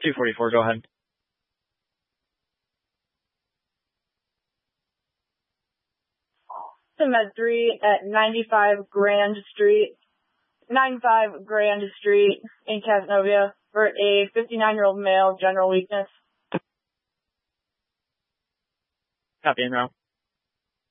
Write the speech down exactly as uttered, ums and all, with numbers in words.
two forty-four, go ahead. Med three at ninety-five Grand Street, ninety-five Grand Street in Casanova for a fifty-nine-year-old male, general weakness. Copy, en route.